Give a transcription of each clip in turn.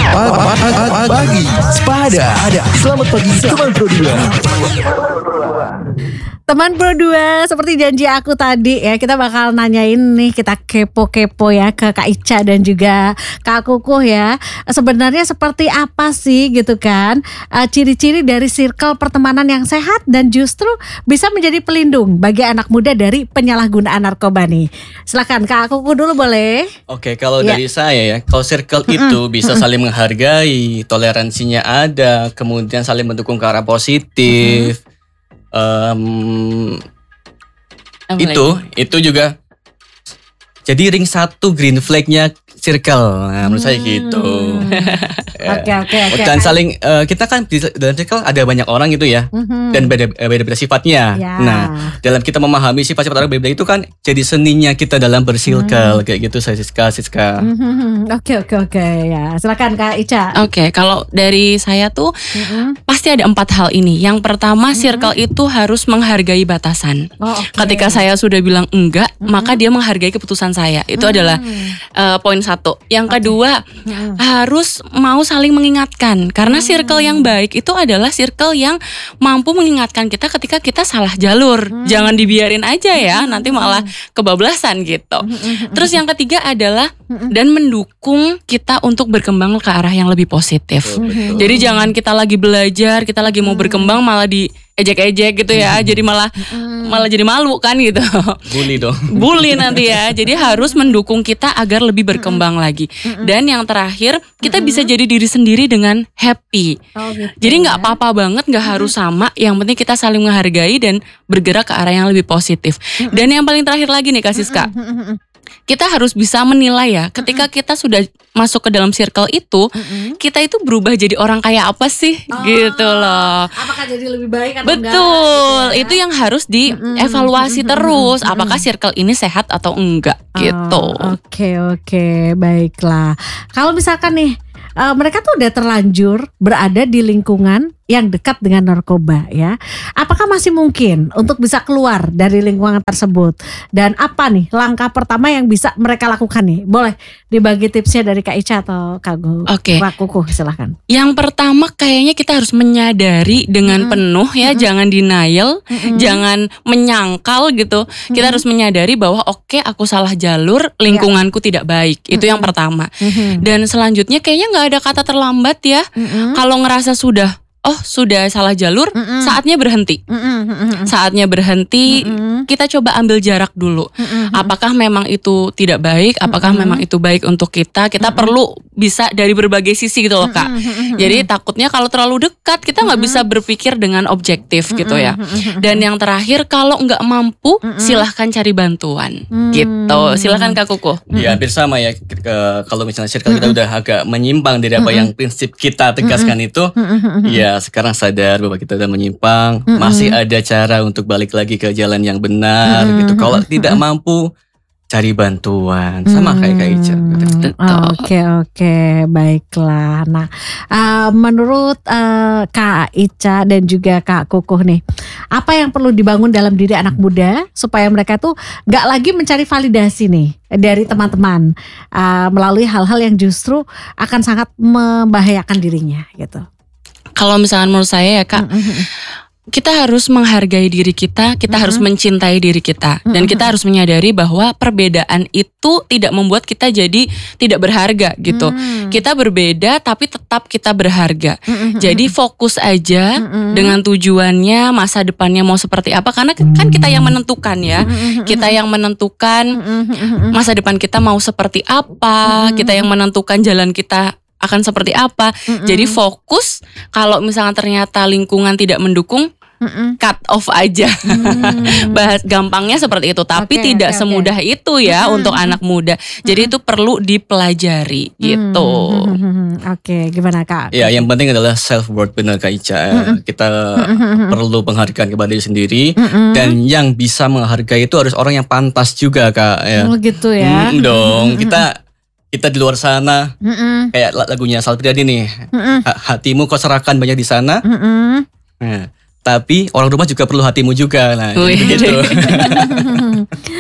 Pagi Sepada. Selamat pagi teman Pro 2. Teman Pro 2, seperti janji aku tadi ya, kita bakal nanyain nih, kita kepo-kepo ya ke Kak Ica dan juga Kak Kukuh ya. Sebenarnya seperti apa sih gitu kan ciri-ciri dari circle pertemanan yang sehat dan justru bisa menjadi pelindung bagi anak muda dari penyalahgunaan narkoba nih. Silakan Kak Kukuh dulu boleh. Oke, kalau dari saya ya, kalau circle itu bisa saling menghargai, toleransinya ada, kemudian saling mendukung ke arah positif. Itu juga jadi ring satu green flagnya circle. Nah, menurut saya gitu. Oke. Dan saling kita kan di dalam circle ada banyak orang gitu ya, dan beda-beda sifatnya. Ya. Nah, dalam kita memahami sifat-sifat orang beda itu kan jadi seninya kita dalam bersirkel kayak gitu. Saya Siska. Oke ya. Silakan Kak Ica. Oke, kalau dari saya tuh pasti ada 4 hal ini. Yang pertama, circle itu harus menghargai batasan. Ketika saya sudah bilang enggak, maka dia menghargai keputusan saya. Itu adalah poin 1. Yang kedua, harus mau saling mengingatkan. Karena circle yang baik itu adalah circle yang mampu mengingatkan kita ketika kita salah jalur. Jangan dibiarin aja ya, nanti malah kebablasan gitu. Terus yang ketiga adalah dan mendukung kita untuk berkembang ke arah yang lebih positif. Jadi jangan kita lagi belajar, kita lagi mau berkembang malah diejek-ejek gitu ya. Jadi malah jadi malu kan gitu. Bully dong. Bully nanti ya. Jadi harus mendukung kita agar lebih berkembang lagi. Dan yang terakhir, kita bisa jadi diri sendiri dengan happy. Jadi nggak apa-apa banget, nggak harus sama. Yang penting kita saling menghargai dan bergerak ke arah yang lebih positif. Dan yang paling terakhir lagi nih Kak Siska, kita harus bisa menilai ya, ketika kita sudah masuk ke dalam circle itu, kita itu berubah jadi orang kayak apa sih gitu loh. Apakah jadi lebih baik atau Betul, enggak? Gitu ya? itu yang harus dievaluasi terus. Apakah circle ini sehat atau enggak gitu. Oke, baiklah. Kalau misalkan nih mereka tuh udah terlanjur berada di lingkungan yang dekat dengan narkoba ya. Apakah masih mungkin untuk bisa keluar dari lingkungan tersebut? Dan apa nih langkah pertama yang bisa mereka lakukan nih? Boleh dibagi tipsnya dari Kak Ica atau Kak Kukuh, silahkan. Yang pertama kayaknya kita harus menyadari dengan penuh ya, jangan denial, jangan menyangkal gitu. Kita harus menyadari bahwa oke, aku salah jalur, lingkunganku tidak baik. Itu yang pertama. Dan selanjutnya kayaknya gak ada kata terlambat ya. Kalau ngerasa sudah salah jalur, saatnya berhenti. Saatnya berhenti, kita coba ambil jarak dulu. Apakah memang itu tidak baik? Apakah memang itu baik untuk kita? Kita perlu bisa dari berbagai sisi gitu loh Kak. Jadi takutnya kalau terlalu dekat, kita gak bisa berpikir dengan objektif gitu ya. Dan yang terakhir, kalau gak mampu, silahkan cari bantuan gitu. Silahkan Kak Kukuh. Ya hampir sama ya, kalau misalnya circle kita udah agak menyimpang dari apa yang prinsip kita tegaskan itu, ya sekarang sadar bahwa kita udah menyimpang, masih ada cara untuk balik lagi ke jalan yang benar gitu. Kalau tidak mampu, cari bantuan, sama kayak Kak Ica. Oke, baiklah. Nah, menurut Kak Ica dan juga Kak Kukuh nih, apa yang perlu dibangun dalam diri anak muda supaya mereka tuh gak lagi mencari validasi nih dari teman-teman melalui hal-hal yang justru akan sangat membahayakan dirinya gitu? Kalau misalnya menurut saya ya Kak, kita harus menghargai diri kita harus mencintai diri kita. Dan kita harus menyadari bahwa perbedaan itu tidak membuat kita jadi tidak berharga gitu. Kita berbeda tapi tetap kita berharga. Jadi fokus aja dengan tujuannya, masa depannya mau seperti apa. Karena kan kita yang menentukan ya. Kita yang menentukan masa depan kita mau seperti apa. Kita yang menentukan jalan kita akan seperti apa. Jadi fokus, kalau misalnya ternyata lingkungan tidak mendukung, cut off aja. Bahas gampangnya seperti itu, tapi tidak semudah itu ya untuk anak muda. Jadi itu perlu dipelajari gitu. Oke, gimana Kak? Ya, yang penting adalah self worth, benar Kak Ica. Kita perlu penghargaan kepada diri sendiri, dan yang bisa menghargai itu harus orang yang pantas juga Kak. Ya. Oh gitu ya. Dong, kita di luar sana, kayak lagunya Sal Priadi nih, hatimu kau serahkan banyak di sana. Nah, tapi orang rumah juga perlu hatimu juga. Nah, gitu.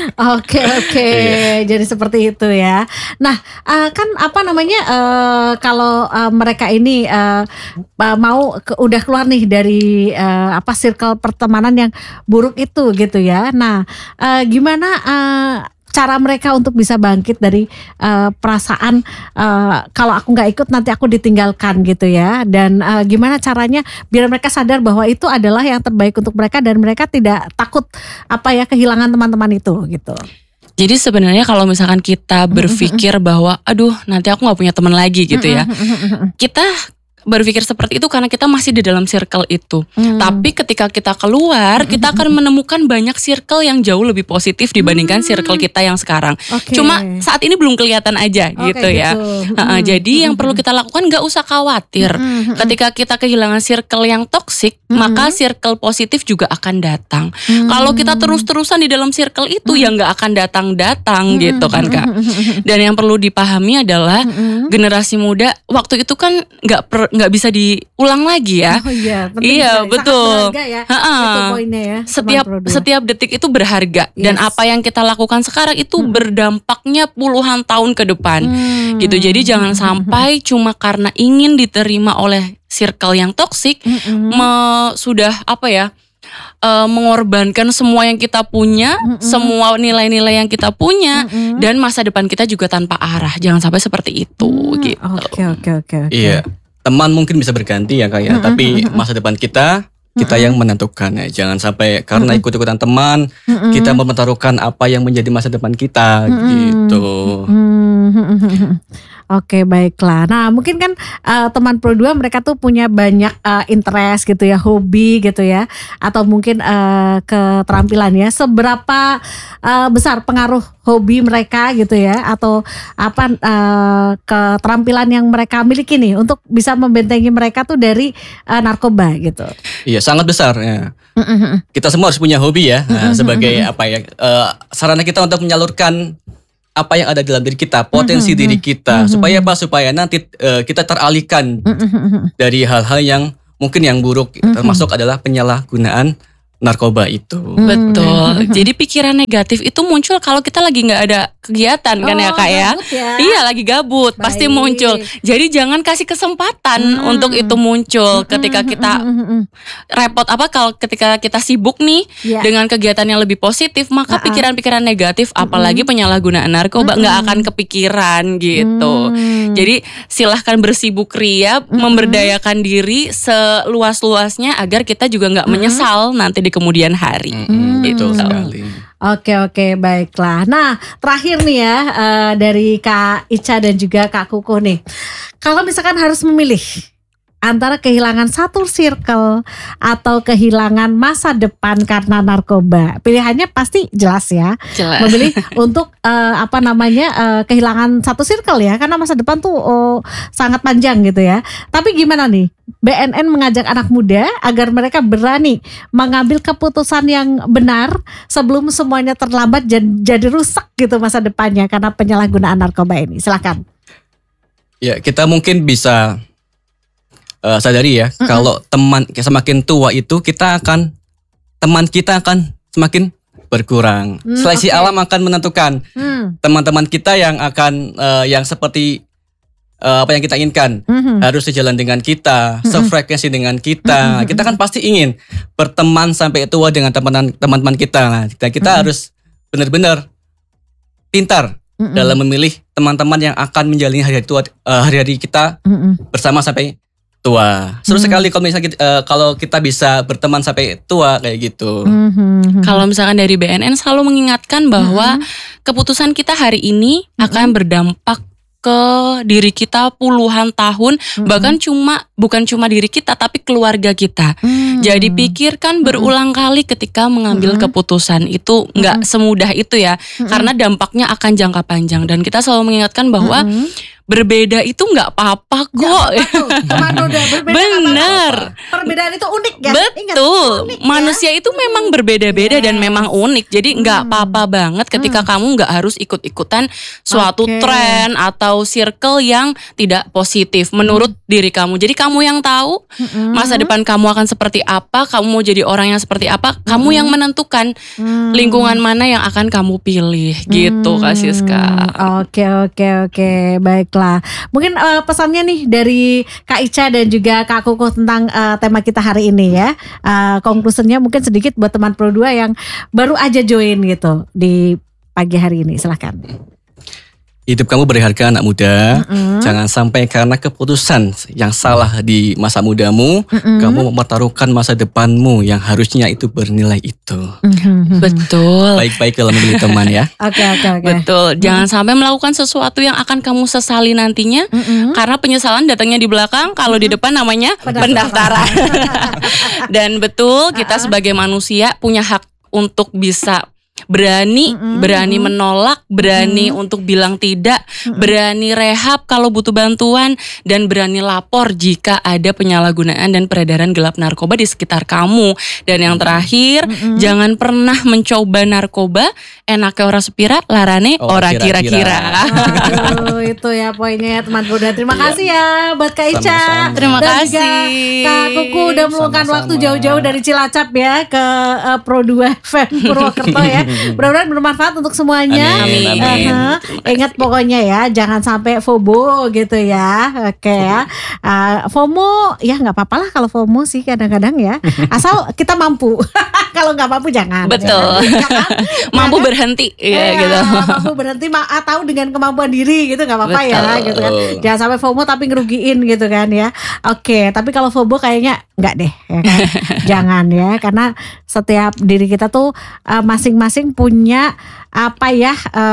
Oke, jadi seperti itu ya. Nah, kan apa namanya kalau mereka ini udah keluar nih dari circle pertemanan yang buruk itu gitu ya. Nah, gimana cara mereka untuk bisa bangkit dari perasaan kalau aku nggak ikut nanti aku ditinggalkan gitu ya, dan gimana caranya biar mereka sadar bahwa itu adalah yang terbaik untuk mereka dan mereka tidak takut kehilangan teman-teman itu gitu. Jadi sebenarnya kalau misalkan kita berpikir bahwa aduh nanti aku nggak punya teman lagi gitu ya, kita berpikir seperti itu karena kita masih di dalam circle itu. Tapi ketika kita keluar, kita akan menemukan banyak circle yang jauh lebih positif dibandingkan circle kita yang sekarang. Cuma saat ini belum kelihatan aja gitu ya. Jadi yang perlu kita lakukan nggak usah khawatir. Ketika kita kehilangan circle yang toksik, maka circle positif juga akan datang. Kalau kita terus-terusan di dalam circle itu ya nggak akan datang-datang gitu kan Kak. Dan yang perlu dipahami adalah generasi muda waktu itu kan nggak bisa diulang lagi ya. Oh iya betul. Ya. Itu poinnya ya. Setiap detik itu berharga dan apa yang kita lakukan sekarang itu berdampaknya puluhan tahun ke depan. Gitu. Jadi jangan sampai cuma karena ingin diterima oleh circle yang toksik mengorbankan semua yang kita punya, semua nilai-nilai yang kita punya, dan masa depan kita juga tanpa arah. Jangan sampai seperti itu gitu. Oke. Iya. Teman mungkin bisa berganti ya Kak ya, tapi masa depan kita yang menentukan ya. Jangan sampai karena ikut-ikutan teman kita mempertaruhkan apa yang menjadi masa depan kita gitu. Oke, baiklah. Nah mungkin kan teman Pro 2 mereka tuh punya banyak interest gitu ya, hobi gitu ya, atau mungkin keterampilan ya. Seberapa besar pengaruh hobi mereka gitu ya, atau keterampilan yang mereka miliki nih untuk bisa membentengi mereka tuh dari narkoba gitu. Iya, sangat besar ya. Kita semua harus punya hobi ya, sebagai sarana kita untuk menyalurkan apa yang ada dalam diri kita, potensi diri kita, supaya nanti kita teralihkan dari hal-hal yang mungkin yang buruk, termasuk adalah penyalahgunaan narkoba itu. Betul. Jadi pikiran negatif itu muncul kalau kita lagi nggak ada kegiatan kan ya Kak ya? Iya, lagi gabut. Pasti muncul. Jadi jangan kasih kesempatan untuk itu muncul ketika kita repot kalau ketika kita sibuk nih dengan kegiatan yang lebih positif, maka pikiran-pikiran negatif apalagi penyalahgunaan narkoba nggak akan kepikiran gitu. Jadi silahkan bersibuk ria, memberdayakan diri seluas-luasnya agar kita juga nggak menyesal nanti di kemudian hari. Betul sekali. Oke, baiklah. Nah terakhir nih ya dari Kak Ica dan juga Kak Kukuh nih, kalau misalkan harus memilih antara kehilangan satu circle atau kehilangan masa depan karena narkoba, pilihannya pasti jelas ya. Memilih untuk kehilangan satu circle ya, karena masa depan tuh sangat panjang gitu ya. Tapi gimana nih BNN mengajak anak muda agar mereka berani mengambil keputusan yang benar sebelum semuanya terlambat jadi rusak gitu masa depannya karena penyalahgunaan narkoba ini. Silakan. Ya, kita mungkin bisa sadari ya, kalau teman semakin tua itu teman kita akan semakin berkurang. Seleksi alam akan menentukan teman-teman kita yang akan yang seperti apa yang kita inginkan, harus sejalan dengan kita, sefrekuensi dengan kita. Kita kan pasti ingin berteman sampai tua dengan teman-teman kita. Nah, kita harus benar-benar pintar dalam memilih teman-teman yang akan menjalani hari-hari kita bersama sampai tua. Seru sekali kalau misalnya kalau kita bisa berteman sampai tua kayak gitu. Kalau misalkan dari BNN selalu mengingatkan bahwa keputusan kita hari ini akan berdampak ke diri kita puluhan tahun, bahkan bukan cuma diri kita tapi keluarga kita. Jadi pikirkan berulang kali ketika mengambil keputusan itu, nggak semudah itu ya, karena dampaknya akan jangka panjang. Dan kita selalu mengingatkan bahwa berbeda itu nggak apa-apa kok. Teman Roda berbeda. Bener. Perbedaan itu unik ya. Ingat, Betul. unik ya. Manusia itu memang berbeda-beda dan memang unik. Jadi nggak apa-apa banget ketika kamu nggak harus ikut-ikutan suatu Oke. tren atau circle yang tidak positif menurut diri kamu. Jadi kamu yang tahu masa depan kamu akan seperti apa, kamu mau jadi orang yang seperti apa, kamu yang menentukan lingkungan mana yang akan kamu pilih gitu Kak Siska. Oke, baiklah. Mungkin pesannya nih dari Kak Ica dan juga Kak Kukuh tentang tema kita hari ini ya. Konklusinya mungkin sedikit buat teman Pro 2 yang baru aja join gitu di pagi hari ini. Silahkan. Hidup kamu berharga anak muda. Jangan sampai karena keputusan yang salah di masa mudamu, kamu mempertaruhkan masa depanmu yang harusnya itu bernilai itu. Betul. Baik-baik dalam memilih teman ya. Oke. Betul, jangan sampai melakukan sesuatu yang akan kamu sesali nantinya karena penyesalan datangnya di belakang, kalau di depan namanya pendaftaran. Dan betul, kita sebagai manusia punya hak untuk bisa berani menolak, berani untuk bilang tidak, berani rehab kalau butuh bantuan, dan berani lapor jika ada penyalahgunaan dan peredaran gelap narkoba di sekitar kamu. Dan yang terakhir, jangan pernah mencoba narkoba, enake ora sepira, larane ora kira-kira. Aduh, itu ya poinnya ya teman Pro 2. Terima kasih ya buat Kak Ica. Sama-sama. Terima Dan kasih. juga Kak Kuku udah meluangkan Sama-sama. waktu jauh-jauh dari Cilacap ya ke Pro 2 FM Purwokerto ya. Mudah-mudahan bermanfaat untuk semuanya. Amin. Ingat pokoknya ya, jangan sampai FOMO gitu ya. Oke ya. FOMO ya nggak apa-apa lah kalau FOMO sih kadang-kadang ya. Asal kita mampu. Kalau nggak mampu jangan. Betul. Ya kan? Mampu berhenti ya gitu. Mampu berhenti atau dengan kemampuan diri gitu nggak apa-apa ya Betul. gitu kan. Jangan sampai FOMO tapi ngerugiin gitu kan ya. Oke, tapi kalau FOMO kayaknya nggak deh ya kan. Jangan ya, karena setiap diri kita tuh masing-masing punya apa ya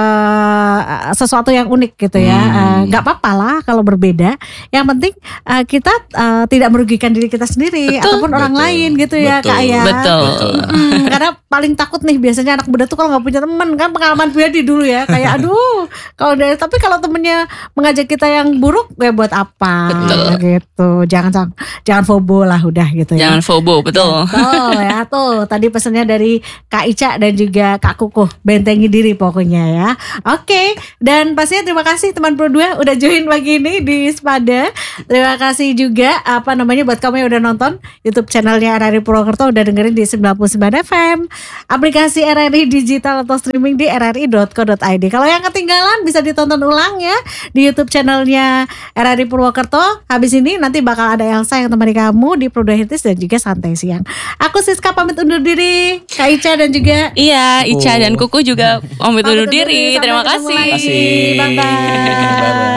sesuatu yang unik gitu ya. Nggak apa-apa lah kalau berbeda. Yang penting kita tidak merugikan diri kita sendiri ataupun orang Betul. lain gitu ya Betul. Kak ya. Betul. Karena paling takut nih biasanya anak muda tuh kalau nggak punya teman, kan pengalaman pribadi dulu ya, kayak aduh kalau dari, tapi kalau temennya mengajak kita yang buruk ya buat apa. Betul. Gitu. Jangan FOBO lah udah gitu ya. Jangan FOBO, betul. Betul ya, tuh tadi pesannya dari Kak Ica dan juga Kak Kukuh, bentengi diri pokoknya ya. Oke, dan pastinya terima kasih teman Pro 2 udah join pagi ini di Sepada. Terima kasih juga buat kamu yang udah nonton YouTube channelnya RRI Purwokerto, udah dengerin di 99 FM, aplikasi RRI digital atau streaming di rri.co.id. Kalau yang ketinggalan bisa ditonton ulang ya di YouTube channelnya RRI Purwokerto. Habis ini nanti bakal ada Elsa yang temani kamu di Pro 2 Hitis dan juga Santai Siang. Aku Siska pamit undur diri, Kak Ica dan juga Iya, Ica dan Kuku juga pamit undur diri. Sampai Terima ketemu kasih. lagi. Bye-bye. Bye-bye.